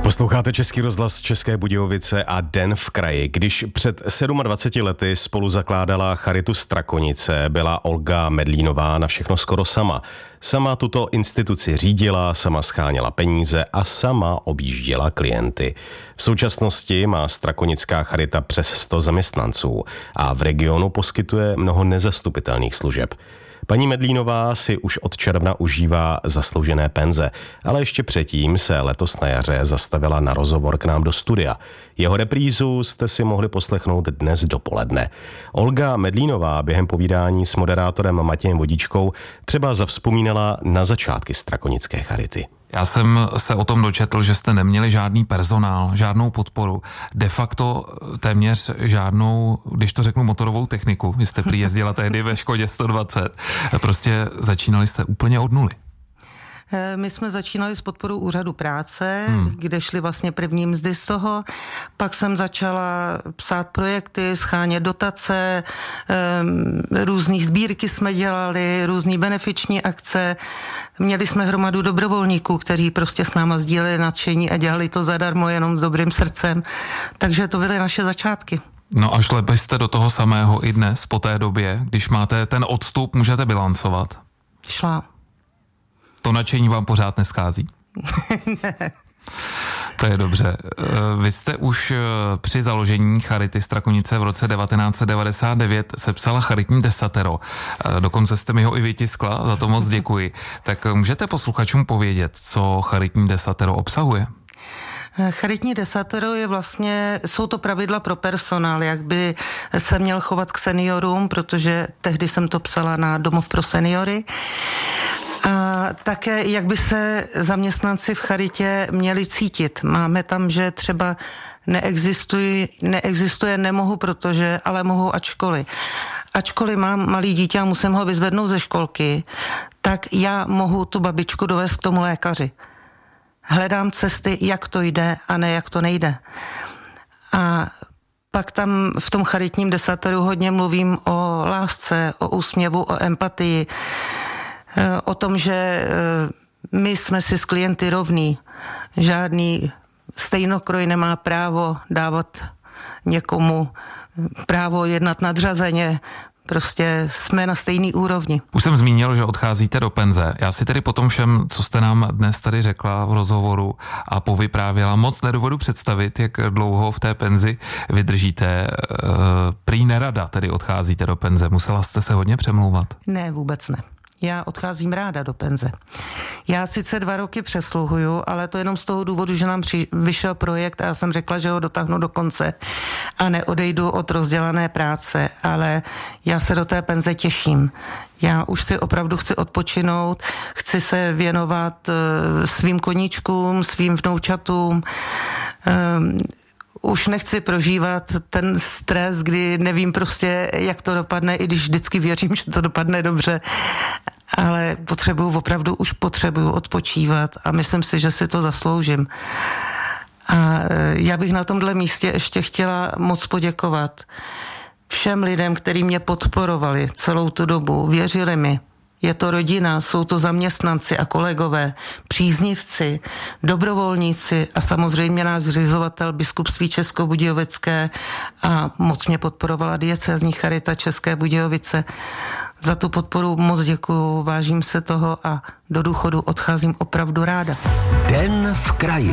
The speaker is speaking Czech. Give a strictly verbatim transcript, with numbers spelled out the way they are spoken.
Posloucháte Český rozhlas České Budějovice a Den v kraji. Když před dvaceti sedmi lety spolu zakládala Charitu Strakonice, byla Olga Medlínová na všechno skoro sama. Sama tuto instituci řídila, sama scháněla peníze a sama objížděla klienty. V současnosti má Strakonická charita přes sto zaměstnanců a v regionu poskytuje mnoho nezastupitelných služeb. Paní Medlínová si už od června užívá zasloužené penze, ale ještě předtím se letos na jaře zastavila na rozhovor k nám do studia. Jeho reprízu jste si mohli poslechnout dnes dopoledne. Olga Medlínová během povídání s moderátorem Matějem Vodičkou třeba zavzpomínala na začátky Strakonické charity. Já jsem se o tom dočetl, že jste neměli žádný personál, žádnou podporu. De facto téměř žádnou, když to řeknu, motorovou techniku. Vy jste prý jezdila tehdy ve Škodě sto dvacet. Prostě začínali jste úplně od nuly. My jsme začínali s podporou úřadu práce, hmm. kde šly vlastně první mzdy z toho. Pak jsem začala psát projekty, schánět dotace, různý sbírky jsme dělali, různý benefiční akce. Měli jsme hromadu dobrovolníků, kteří prostě s náma sdíleli nadšení a dělali to zadarmo jenom s dobrým srdcem. Takže to byly naše začátky. No a šli jste do toho samého i dnes, po té době, když máte ten odstup, můžete bilancovat? Šla. To nadšení vám pořád neschází? Ne. To je dobře. Vy jste už při založení Charity Strakonice v roce devatenáct set devadesát devět sepsala charitní desatero. Dokonce jste mi ho i vytiskla, za to moc děkuji. Tak můžete posluchačům povědět, co charitní desatero obsahuje? Charitní desatero je vlastně, jsou to pravidla pro personál, jak by se měl chovat k seniorům, protože tehdy jsem to psala na domov pro seniory. A také, jak by se zaměstnanci v charitě měli cítit. Máme tam, že třeba neexistuje, neexistuje nemohu, protože, ale mohu ačkoliv. Ačkoliv mám malý dítě a musím ho vyzvednout ze školky, tak já mohu tu babičku dovést k tomu lékaři. Hledám cesty, jak to jde a ne jak to nejde. A pak tam v tom charitním desateru hodně mluvím o lásce, o úsměvu, o empatii, o tom, že my jsme si s klienty rovní. Žádný stejnokroj nemá právo dávat někomu právo jednat nadřazeně. Prostě jsme na stejný úrovni. Už jsem zmínil, že odcházíte do penze. Já si tedy po tom všem, co jste nám dnes tady řekla v rozhovoru a povyprávěla, moc nedovedu představit, jak dlouho v té penzi vydržíte. Prý nerada tedy odcházíte do penze. Musela jste se hodně přemlouvat? Ne, vůbec ne. Já odcházím ráda do penze. Já sice dva roky přesluhuju, ale to jenom z toho důvodu, že nám při, vyšel projekt a já jsem řekla, že ho dotáhnu do konce a neodejdu od rozdělané práce, ale já se do té penze těším. Já už si opravdu chci odpočinout, chci se věnovat uh, svým koníčkům, svým vnoučatům, um, už nechci prožívat ten stres, kdy nevím prostě, jak to dopadne, i když vždycky věřím, že to dopadne dobře, ale potřebuju, opravdu už potřebuju odpočívat a myslím si, že si to zasloužím. A já bych na tomhle místě ještě chtěla moc poděkovat všem lidem, kteří mě podporovali celou tu dobu, věřili mi. Je to rodina, jsou to zaměstnanci a kolegové, příznivci, dobrovolníci a samozřejmě náš zřizovatel Biskupství Českobudějovické a moc mě podporovala diecézní charita České Budějovice. Za tu podporu moc děkuju, vážím se toho a do důchodu odcházím opravdu ráda. Den v kraji.